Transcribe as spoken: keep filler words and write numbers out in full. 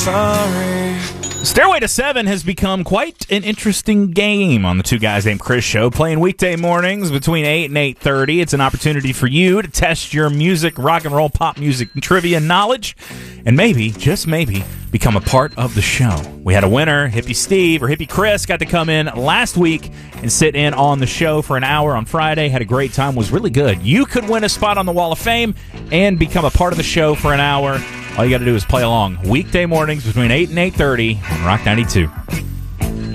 sorry. Stairway to Seven has become quite an interesting game on the Two Guys Named Chris show, playing weekday mornings between eight and eight thirty. It's an opportunity for you to test your music, rock and roll, pop music, and trivia knowledge, and maybe, just maybe, become a part of the show. We had a winner, Hippie Steve, or Hippie Chris, got to come in last week and sit in on the show for an hour on Friday. Had a great time, was really good. You could win a spot on the Wall of Fame and become a part of the show for an hour. All you got to do is play along weekday mornings between eight and eight thirty on Rock ninety-two.